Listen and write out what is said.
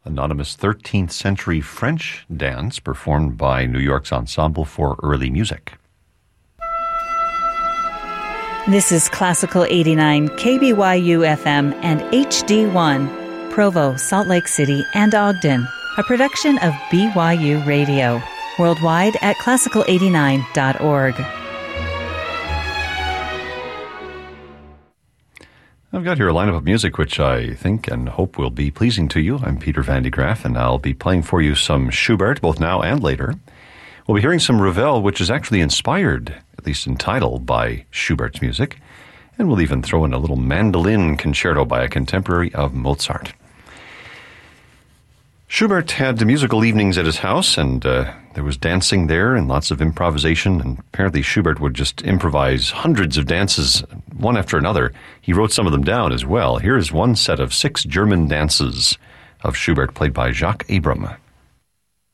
Anonymous 13th century French dance performed by New York's Ensemble for Early Music. This is Classical 89, KBYU FM and HD1, Provo, Salt Lake City, and Ogden, a production of BYU Radio, worldwide at classical89.org. I've got here a lineup of music which I think and hope will be pleasing to you. I'm Peter Van de Graaff, and I'll be playing for you some Schubert, both now and later. We'll be hearing some Ravel, which is actually inspired, at least in title, by Schubert's music. And we'll even throw in a little mandolin concerto by a contemporary of Mozart. Schubert had musical evenings at his house, and there was dancing there and lots of improvisation, and apparently Schubert would just improvise hundreds of dances, one after another. He wrote some of them down as well. Here is one set of 6 German dances of Schubert, played by Jacques Abram.